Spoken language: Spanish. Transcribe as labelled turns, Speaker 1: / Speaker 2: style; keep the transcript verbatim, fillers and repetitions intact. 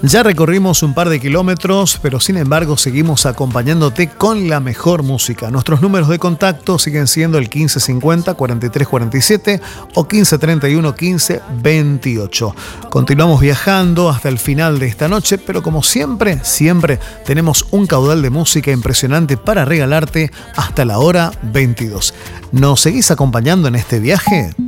Speaker 1: Ya recorrimos un par de kilómetros, pero sin embargo seguimos acompañándote con la mejor música. Nuestros números de contacto siguen siendo el quince cincuenta, cuarenta y tres cuarenta y siete o quince treinta y uno, quince veintiocho. Continuamos viajando hasta el final de esta noche, pero como siempre, siempre tenemos un caudal de música impresionante para regalarte hasta la hora veintidós. ¿Nos seguís acompañando en este viaje?